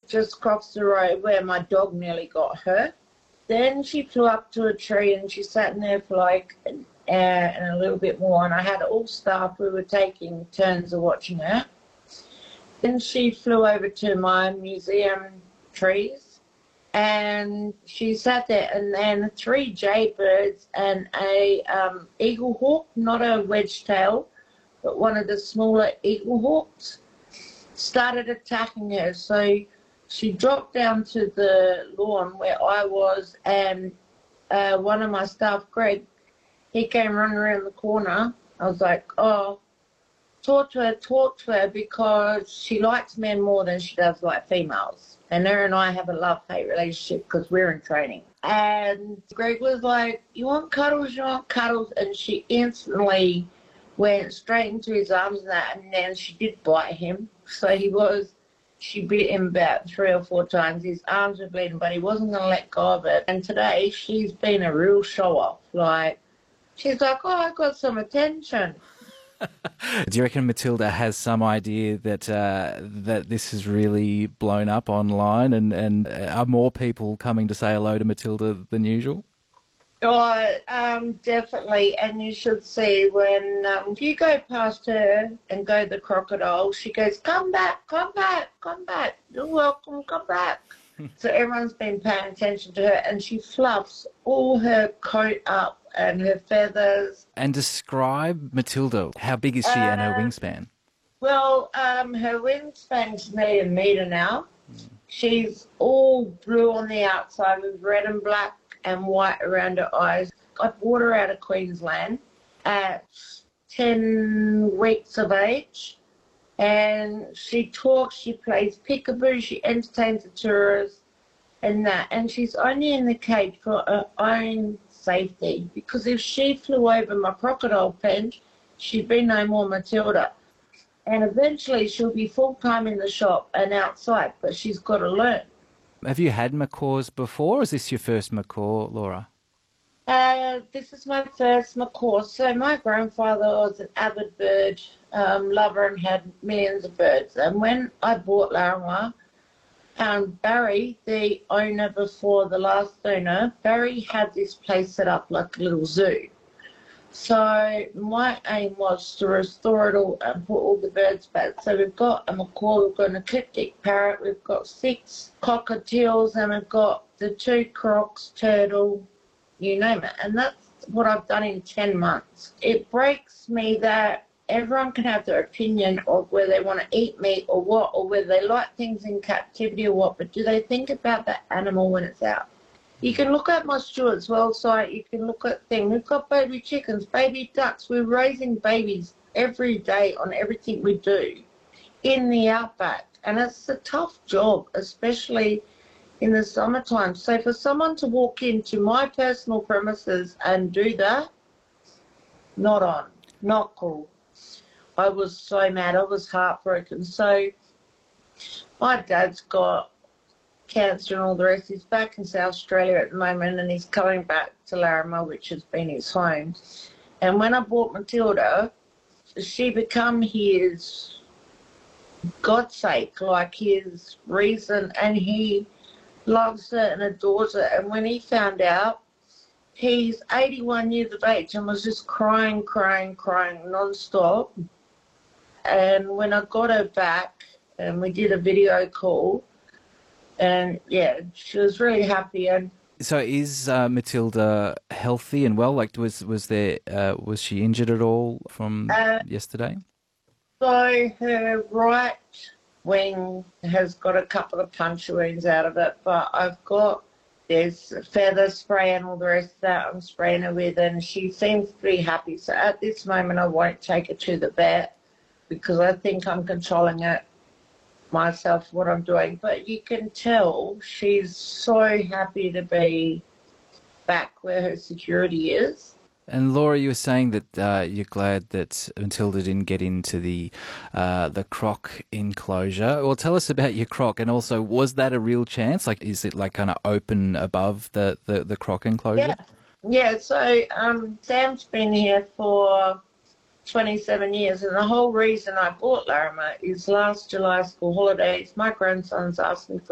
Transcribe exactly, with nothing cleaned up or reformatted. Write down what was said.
just across the road where my dog nearly got hurt. Then she flew up to a tree and she sat in there for like an hour and a little bit more, and I had all staff, we were taking turns of watching her. Then she flew over to my museum trees and she sat there, and then three jaybirds and a um, eagle hawk, not a wedge-tail, but one of the smaller eagle hawks, started attacking her. So she dropped down to the lawn where I was, and uh, one of my staff, Greg, he came running around the corner. I was like, oh, talk to her, talk to her, because she likes men more than she does like females. And her and I have a love-hate relationship because we're in training. And Greg was like, you want cuddles, you want cuddles? And she instantly went straight into his arms and that, and then she did bite him. So he was, she bit him about three or four times. His arms were bleeding, but he wasn't going to let go of it. And today she's been a real show-off. Like, she's like, oh, I got some attention. Do you reckon Matilda has some idea that uh, that this has really blown up online, and, and are more people coming to say hello to Matilda than usual? Oh, um, definitely. And you should see when um, you go past her and go to the crocodile, she goes, come back, come back, come back. You're welcome, come back. So everyone's been paying attention to her, and she fluffs all her coat up and her feathers. And describe Matilda. How big is she uh, and her wingspan? Well, um, her wingspan's nearly a metre now. Mm. She's all blue on the outside with red and black and white around her eyes. I brought her out of Queensland at ten weeks of age, and she talks, she plays peekaboo, she entertains the tourists and that, and she's only in the cage for her own safety, because if she flew over my crocodile pen, she'd be no more Matilda. And eventually she'll be full-time in the shop and outside, but she's got to learn. Have you had macaws before, or is this your first macaw, Laura? Uh, this is my first macaw. So my grandfather was an avid bird um, lover and had millions of birds. And when I bought Larimar, um, Barry, the owner before the last owner, Barry had this place set up like a little zoo. So my aim was to restore it all and put all the birds back. So we've got a macaw, we've got an ecliptic parrot, we've got six cockatiels, and we've got the two crocs, turtle, you name it. And that's what I've done in ten months. It breaks me that everyone can have their opinion of whether they want to eat meat or what, or whether they like things in captivity or what, but do they think about that animal when it's out? You can look at my Stewart's World site, you can look at things. We've got baby chickens, baby ducks. We're raising babies every day on everything we do in the outback. And it's a tough job, especially in the summertime. So for someone to walk into my personal premises and do that, not on, not cool. I was so mad, I was heartbroken. So my dad's got cancer and all the rest. He's back in South Australia at the moment, and he's coming back to Larimar, which has been his home. And when I bought Matilda, she became his God's sake, like his reason, and he loves her and adores her. And when he found out, he's eighty-one years of age and was just crying, crying, crying non-stop. And when I got her back and we did a video call, and yeah, she was really happy. And so, is uh, Matilda healthy and well? Like, was was there uh, was she injured at all from uh, yesterday? So her right wing has got a couple of puncture wounds out of it, but I've got there's feather spray and all the rest of that I'm spraying her with, and she seems to be happy. So at this moment, I won't take her to the vet because I think I'm controlling it myself, what I'm doing. But you can tell she's so happy to be back where her security is. And Laura, you were saying that uh, you're glad that Matilda didn't get into the uh, the croc enclosure. Well, tell us about your croc, and also, was that a real chance? Like, is it like kind of open above the, the, the croc enclosure? Yeah, yeah. So um, Sam's been here for twenty-seven years, and the whole reason I bought Larimar is last July school holidays, my grandson's asked me for